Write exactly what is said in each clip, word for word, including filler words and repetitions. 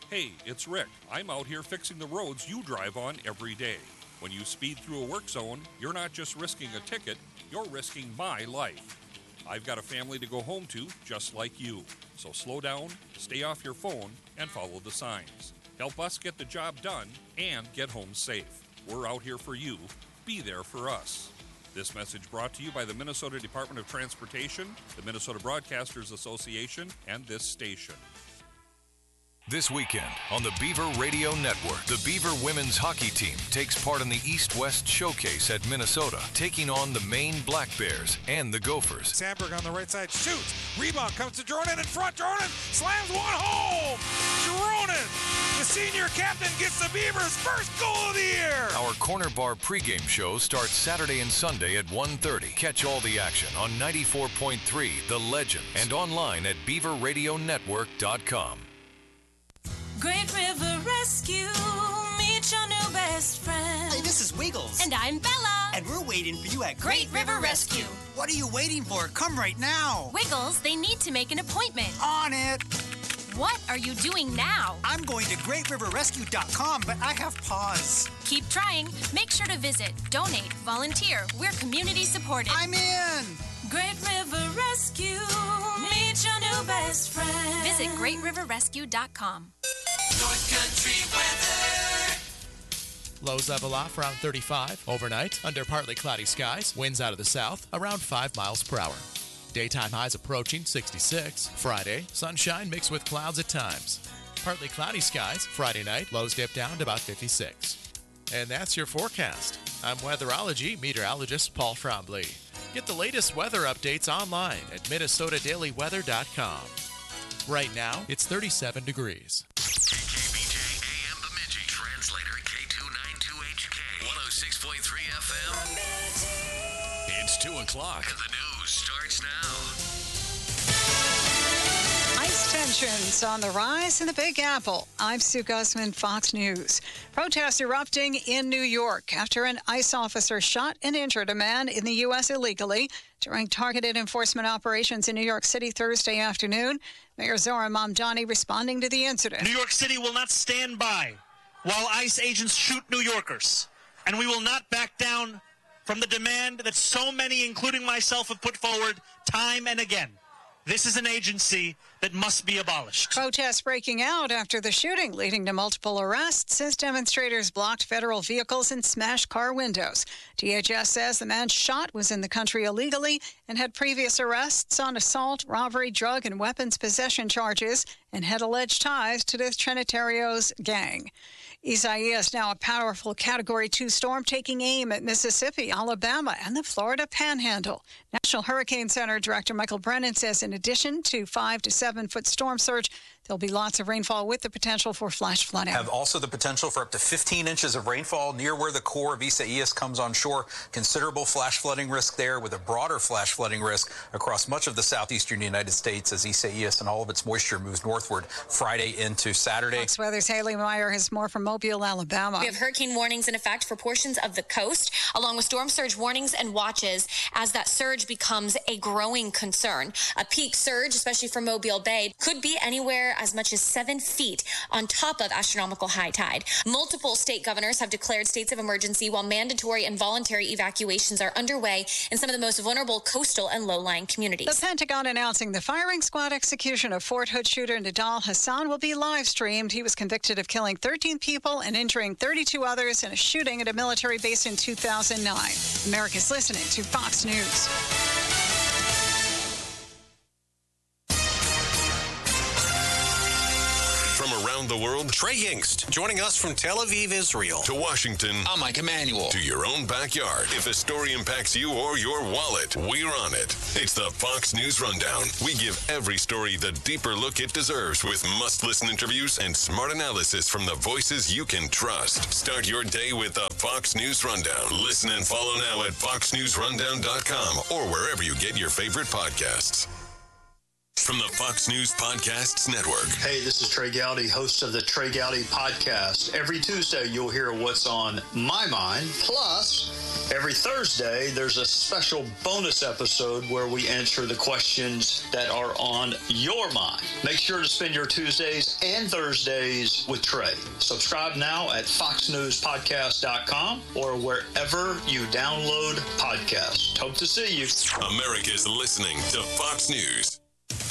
Hey, it's Rick. I'm out here fixing the roads you drive on every day. When you speed through a work zone, you're not just risking a ticket, you're risking my life. I've got a family to go home to, just like you. So slow down, stay off your phone, and follow the signs. Help us get the job done and get home safe. We're out here for you. Be there for us. This message brought to you by the Minnesota Department of Transportation, the Minnesota Broadcasters Association, and this station. This weekend on the Beaver Radio Network, the Beaver women's hockey team takes part in the East-West Showcase at Minnesota, taking on the Maine Black Bears and the Gophers. Sandberg on the right side shoots. Rebound comes to Dronin in front. Dronin slams one home. Dronin, the senior captain, gets the Beavers' first goal of the year. Our Corner Bar pregame show starts Saturday and Sunday at one thirty. Catch all the action on ninety-four point three The Legends and online at beaver radio network dot com. Great River Rescue, meet your new best friend. Hey, this is Wiggles. And I'm Bella. And we're waiting for you at Great River Rescue. What are you waiting for? Come right now. Wiggles, they need to make an appointment. On it. What are you doing now? I'm going to great river rescue dot com, but I have pause. Keep trying. Make sure to visit, donate, volunteer. We're community supported. I'm in. Great River Rescue, meet your new best friend. Visit great river rescue dot com. North Country weather. Lows level off around thirty-five. Overnight, under partly cloudy skies. Winds out of the south, around five miles per hour. Daytime highs approaching sixty-six. Friday, sunshine mixed with clouds at times. Partly cloudy skies. Friday night, lows dip down to about fifty-six. And that's your forecast. I'm weatherology meteorologist Paul Trombley. Get the latest weather updates online at minnesota daily weather dot com. Right now, it's thirty-seven degrees. K K B J A M Bemidji, translator K two ninety-two H K, one oh six point three F M. It's two o'clock. And the news starts now. Ice tensions on the rise in the Big Apple. I'm Sue Guzman, Fox News. Protests erupting in New York after an ICE officer shot and injured a man in the U S illegally during targeted enforcement operations in New York City Thursday afternoon. Mayor Zohran Mamdani responding to the incident. New York City will not stand by while ICE agents shoot New Yorkers, and we will not back down from the demand that so many, including myself, have put forward time and again. This is an agency that must be abolished. Protests breaking out after the shooting, leading to multiple arrests as demonstrators blocked federal vehicles and smashed car windows. D H S says the man shot was in the country illegally and had previous arrests on assault, robbery, drug, and weapons possession charges and had alleged ties to the Trinitarios gang. Isaias, now a powerful Category two storm, taking aim at Mississippi, Alabama, and the Florida Panhandle. National Hurricane Center Director Michael Brennan says in addition to five to seven foot storm surge, there'll be lots of rainfall with the potential for flash flooding. Have also the potential for up to fifteen inches of rainfall near where the core of Isaias comes on shore. Considerable flash flooding risk there, with a broader flash flooding risk across much of the southeastern United States as Isaias and all of its moisture moves northward Friday into Saturday. Fox Weather's Haley Meyer has more from Mobile, Alabama. We have hurricane warnings in effect for portions of the coast, along with storm surge warnings and watches as that surge becomes a growing concern. A peak surge, especially for Mobile Bay, could be anywhere as much as seven feet on top of astronomical high tide. Multiple state governors have declared states of emergency while mandatory and voluntary evacuations are underway in some of the most vulnerable coastal and low-lying communities. The Pentagon announcing the firing squad execution of Fort Hood shooter Nidal Hassan will be live streamed. He was convicted of killing thirteen people and injuring thirty-two others in a shooting at a military base in two thousand nine. America's listening to Fox News. From around the world, Trey Yingst, joining us from Tel Aviv, Israel, to Washington. I'm Mike Emanuel. To your own backyard. If a story impacts you or your wallet, we're on it. It's the Fox News Rundown. We give every story the deeper look it deserves with must-listen interviews and smart analysis from the voices you can trust. Start your day with the Fox News Rundown. Listen and follow now at fox news rundown dot com or wherever you get your favorite podcasts. from the Fox News Podcasts Network. Hey, this is Trey Gowdy, host of the Trey Gowdy Podcast. Every Tuesday, you'll hear what's on my mind. Plus, every Thursday, there's a special bonus episode where we answer the questions that are on your mind. Make sure to spend your Tuesdays and Thursdays with Trey. Subscribe now at fox news podcast dot com or wherever you download podcasts. Hope to see you. America's listening to Fox News.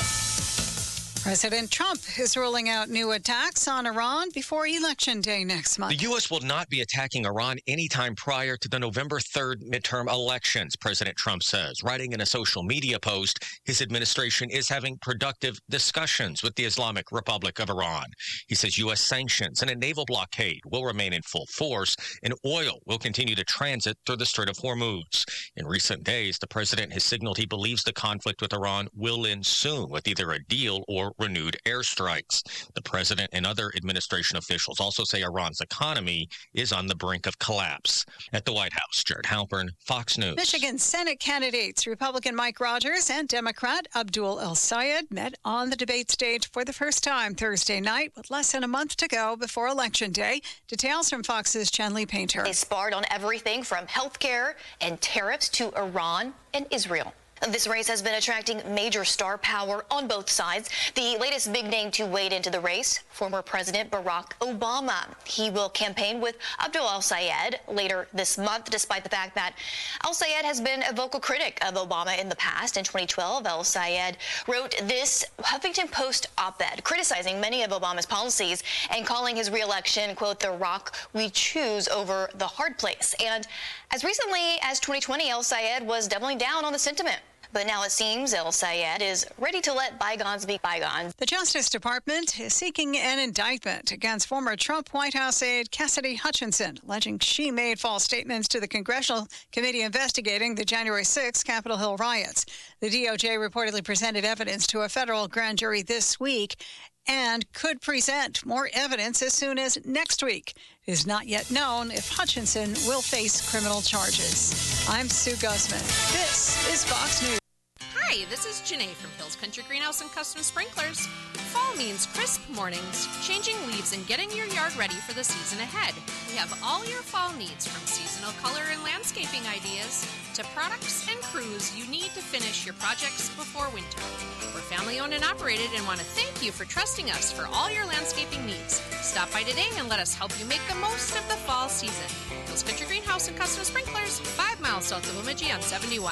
President Trump is ruling out new attacks on Iran before Election Day next month. The U S will not be attacking Iran anytime prior to the November third midterm elections, President Trump says. Writing in a social media post, his administration is having productive discussions with the Islamic Republic of Iran. He says U S sanctions and a naval blockade will remain in full force, and oil will continue to transit through the Strait of Hormuz. In recent days, the president has signaled he believes the conflict with Iran will end soon with either a deal or renewed airstrikes. The president and other administration officials also say Iran's economy is on the brink of collapse. At the White House, Jared Halpern, Fox News. Michigan Senate candidates, Republican Mike Rogers and Democrat Abdul El-Sayed, met on the debate stage for the first time Thursday night with less than a month to go before Election Day. Details from Fox's Chenley Painter. They sparred on everything from health care and tariffs to Iran and Israel. This race has been attracting major star power on both sides. The latest big name to wade into the race, former President Barack Obama. He will campaign with Abdul El-Sayed later this month, despite the fact that El-Sayed has been a vocal critic of Obama in the past. In twenty twelve, El-Sayed wrote this Huffington Post op-ed criticizing many of Obama's policies and calling his re-election, quote, the rock we choose over the hard place. And as recently as twenty twenty, El-Sayed was doubling down on the sentiment. But now it seems El-Sayed is ready to let bygones be bygones. The Justice Department is seeking an indictment against former Trump White House aide Cassidy Hutchinson, alleging she made false statements to the Congressional Committee investigating the January sixth Capitol Hill riots. The D O J reportedly presented evidence to a federal grand jury this week and could present more evidence as soon as next week. It is not yet known if Hutchinson will face criminal charges. I'm Sue Guzman. This is Fox News. Hi, this is Janae from Hills Country Greenhouse and Custom Sprinklers. Fall means crisp mornings, changing leaves, and getting your yard ready for the season ahead. We have all your fall needs, from seasonal color and landscaping ideas to products and crews you need to finish your projects before winter. We're family-owned and operated and want to thank you for trusting us for all your landscaping needs. Stop by today and let us help you make the most of the fall season. Hills Country Greenhouse and Custom Sprinklers, five miles south of Bemidji on seventy-one.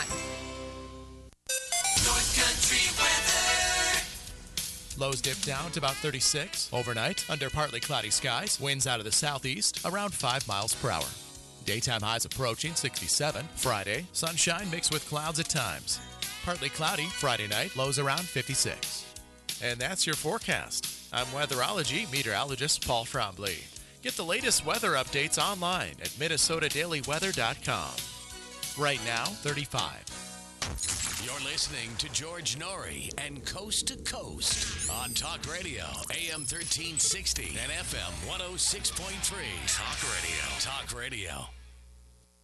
North Country weather. Lows dip down to about thirty-six. Overnight, under partly cloudy skies, winds out of the southeast around five miles per hour. Daytime highs approaching sixty-seven. Friday, sunshine mixed with clouds at times. Partly cloudy Friday night, lows around fifty-six. And that's your forecast. I'm weatherology meteorologist Paul Trombley. Get the latest weather updates online at minnesota daily weather dot com. Right now, thirty-five. You're listening to George Norrie and Coast to Coast on Talk Radio, A M thirteen sixty and F M one oh six point three. Talk Radio. Talk Radio.